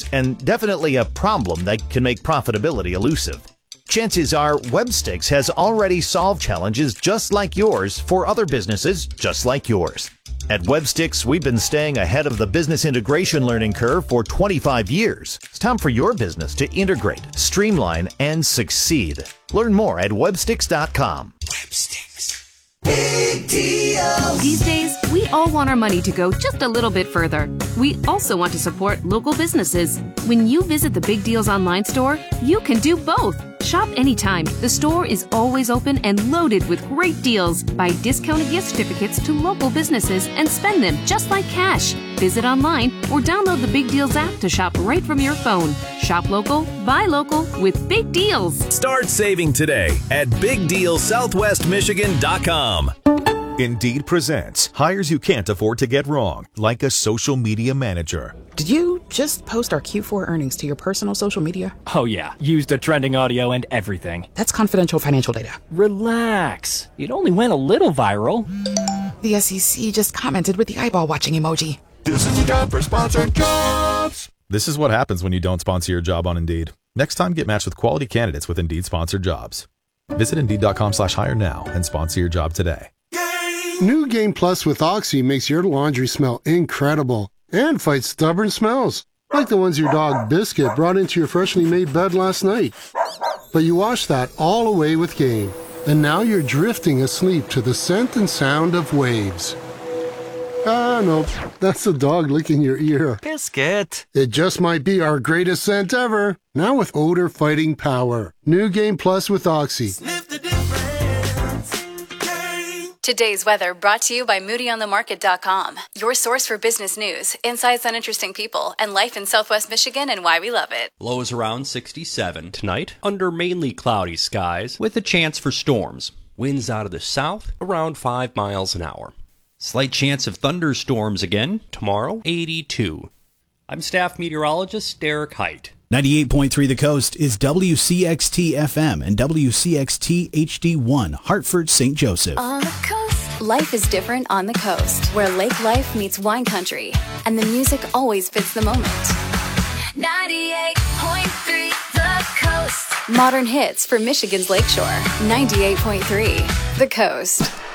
and definitely a problem that can make profitability elusive. Chances are Webstix has already solved challenges just like yours for other businesses just like yours. At Webstix, we've been staying ahead of the business integration learning curve for 25 years. It's time for your business to integrate, streamline, and succeed. Learn more at Webstix.com. Webstix. Big deal. These days, we all want our money to go just a little bit further. We also want to support local businesses. When you visit the Big Deals online store, you can do both. Shop anytime. The store is always open and loaded with great deals. Buy discounted gift certificates to local businesses and spend them just like cash. Visit online or download the Big Deals app to shop right from your phone. Shop local, buy local with Big Deals. Start saving today at BigDealSouthwestMichigan.com. Indeed presents hires you can't afford to get wrong, like a social media manager. Did you just post our Q4 earnings to your personal social media? Oh yeah, used the trending audio and everything. That's confidential financial data. Relax. It only went a little viral. The SEC just commented with the eyeball watching emoji. This is the job for sponsored jobs. This is what happens when you don't sponsor your job on Indeed. Next time, get matched with quality candidates with Indeed sponsored jobs. Visit Indeed.com/hire now and sponsor your job today. New Game Plus with Oxy makes your laundry smell incredible and fights stubborn smells, like the ones your dog Biscuit brought into your freshly made bed last night. But you wash that all away with Game, and now you're drifting asleep to the scent and sound of waves. Ah, no, that's the dog licking your ear. Biscuit. It just might be our greatest scent ever, now with odor-fighting power. New Game Plus with Oxy. Sniff the difference. Today's weather brought to you by MoodyOnTheMarket.com, your source for business news, insights on interesting people, and life in Southwest Michigan and why we love it. Lows around 67 tonight, under mainly cloudy skies, with a chance for storms. Winds out of the south, around 5 miles an hour. Slight chance of thunderstorms again, tomorrow, 82. I'm staff meteorologist Derek Height. 98.3 The Coast is WCXT-FM and WCXT-HD1, Hartford, St. Joseph. On the coast. Life is different on the coast, where lake life meets wine country, and the music always fits the moment. 98.3 The Coast. Modern hits for Michigan's lakeshore. 98.3 The Coast.